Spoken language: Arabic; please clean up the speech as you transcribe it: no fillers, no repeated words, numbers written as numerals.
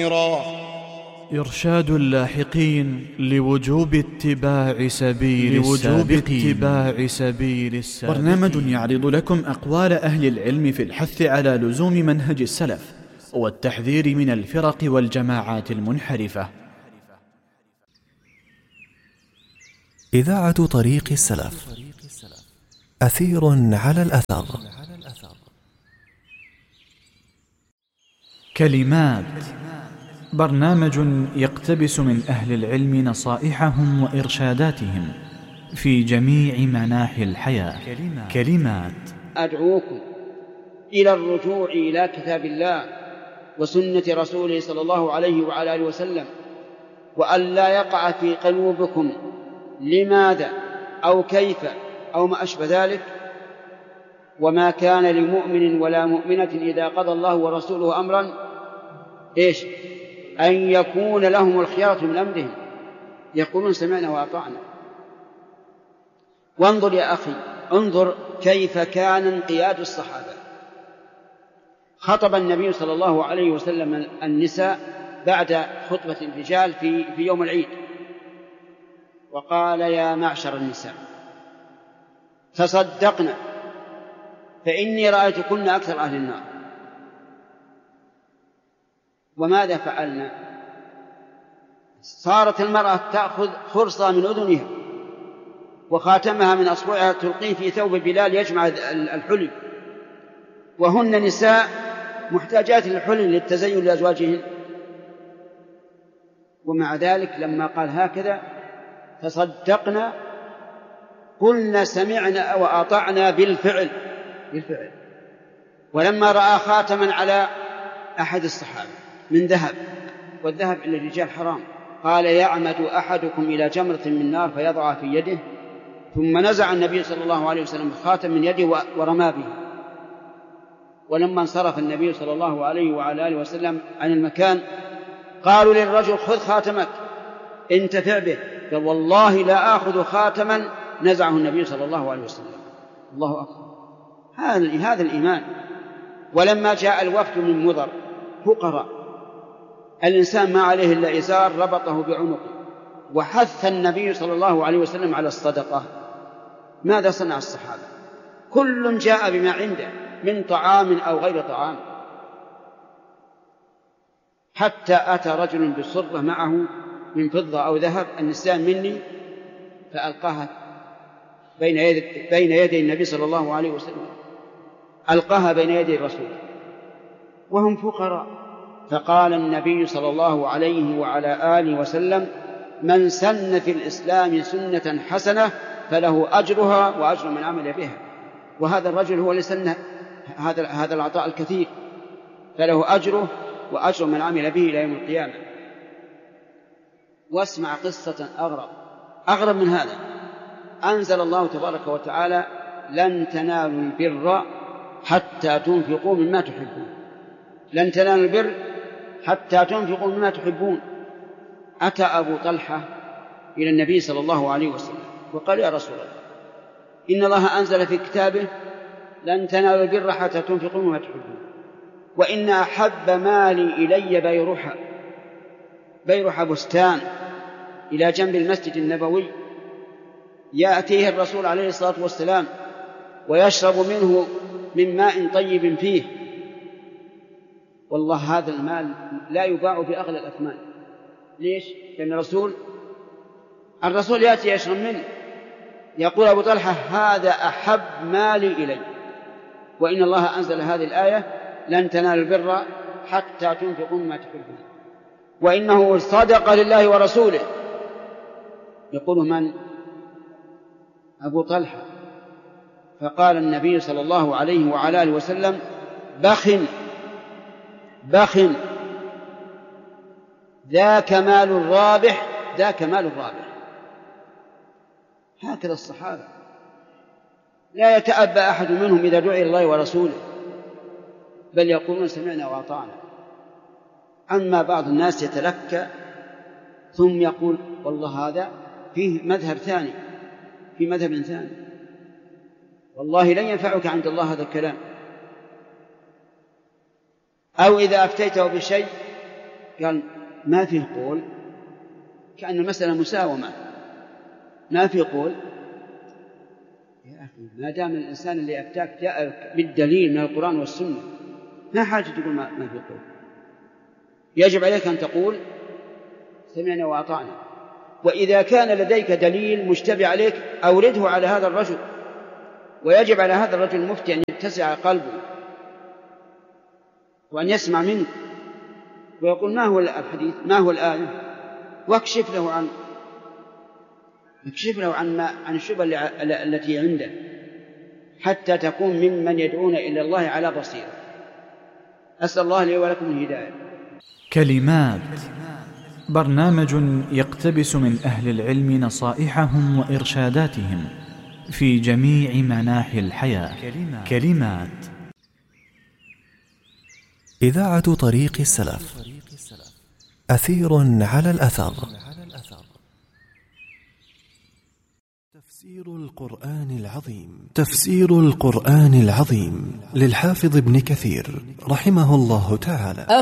إرشاد اللاحقين لوجوب اتباع سبيل السابقين. برنامج يعرض لكم أقوال أهل العلم في الحث على لزوم منهج السلف والتحذير من الفرق والجماعات المنحرفة. إذاعة طريق السلف، أثير على الأثر. كلمات، برنامج يقتبس من أهل العلم نصائحهم وإرشاداتهم في جميع مناحي الحياة. كلمات. أدعوكم إلى الرجوع إلى كتاب الله وسنة رسوله صلى الله عليه وعلى آله وسلم، وأن لا يقع في قلوبكم لماذا أو كيف أو ما أشبه ذلك. وما كان لمؤمن ولا مؤمنة إذا قضى الله ورسوله أمرا أن يكون لهم الخيارة من أمرهم، يقولون سمعنا وأطعنا. وانظر يا أخي، انظر كيف كان انقياد الصحابة. خطب النبي صلى الله عليه وسلم النساء بعد خطبة الرجال في يوم العيد، وقال: يا معشر النساء تصدقنا فإني رأيتكن أكثر أهل النار. وماذا فعلنا؟ صارت المرأة تأخذ خرصة من أذنها وخاتمها من أصبعها تلقيه في ثوب بلال يجمع الحلي، وهن نساء محتاجات للحلي للتزين لأزواجهن. ومع ذلك لما قال هكذا تصدقنا قلنا سمعنا وأطعنا بالفعل. ولما رأى خاتما على أحد الصحابة من ذهب، والذهب إلى الرجال حرام، قال: يعمد أحدكم إلى جمرة من نار فيضعها في يده، ثم نزع النبي صلى الله عليه وسلم الخاتم من يده ورمى به. ولما انصرف النبي صلى الله عليه وعلى آله وسلم عن المكان قالوا للرجل: خذ خاتمك انتفع به. قال: والله لا آخذ خاتما نزعه النبي صلى الله عليه وسلم. الله أكبر، هذا الإيمان. ولما جاء الوفد من مضر فقراء، الإنسان ما عليه إلا إزار ربطه بعنقه، وحث النبي صلى الله عليه وسلم على الصدقة. ماذا صنع الصحابة؟ كل جاء بما عنده من طعام أو غير طعام، حتى أتى رجل بصرة معه من فضة أو ذهب: النسيان مني، فألقاها بين يدي النبي صلى الله عليه وسلم، ألقاها بين يدي الرسول وهم فقراء. فقال النبي صلى الله عليه وعلى آله وسلم: من سن في الإسلام سنة حسنة فله أجرها وأجر من عمل بها. وهذا الرجل هو اللي سن هذا العطاء الكثير، فله أجره وأجر من عمل به إلى يوم القيامة. واسمع قصة أغرب من هذا. أنزل الله تبارك وتعالى: لن تنالوا البر حتى تنفقوا مما تحبون. لن تنالوا البر حتى تنفقوا مما تحبون. أتى أبو طلحة إلى النبي صلى الله عليه وسلم وقال: يا رسول الله، إن الله أنزل في كتابه: لن تنالوا البر حتى تنفقوا مما تحبون، وإن أحب مالي إلي بيرح بستان إلى جنب المسجد النبوي، يأتيه الرسول عليه الصلاة والسلام ويشرب منه من ماء طيب فيه. والله هذا المال لا يباع في أغلى الأثمان. ليش؟ لأن الرسول يأتي يشرب منه. يقول أبو طلحة: هذا أحب مالي إلي، وإن الله أنزل هذه الآية: لن تنالوا البر حتى تنفقوا مما تحبون، وإنه صدق لله ورسوله. يقول: من؟ أبو طلحة. فقال النبي صلى الله عليه وعلى آله وسلم: بخ ذاك مال رابح. هكذا الصحابة، لا يتأبى أحد منهم إذا دعي الله ورسوله، بل يقولون سمعنا وأطعنا. أما بعض الناس يتلكى ثم يقول: والله هذا فيه مذهب ثاني، في مذهب ثاني، والله لن ينفعك عند الله هذا الكلام. أو إذا أفتيته بشيء قال ما فيه قول، كأن المسألة مساومة، ما فيه قول. يا أخي ما دام الإنسان اللي أفتاك جاء بالدليل من القرآن والسنة، ما حاجة تقول ما فيه قول. يجب عليك أن تقول سمعنا وأطعنا. وإذا كان لديك دليل مشتبه عليك أورده على هذا الرجل، ويجب على هذا الرجل المفتي أن يتسع قلبه وأن يسمع منك ويقول ما هو الحديث، ما هو الآية، واكشف له عن الشبهة التي عنده، حتى تكون ممن يدعون إلى الله على بصيرة. أسأل الله لي ولكم الهداية. كلمات، برنامج يقتبس من أهل العلم نصائحهم وإرشاداتهم في جميع مناحي الحياة. كلمات. إذاعة طريق السلف، أثير على الأثر. تفسير القرآن العظيم للحافظ ابن كثير رحمه الله تعالى.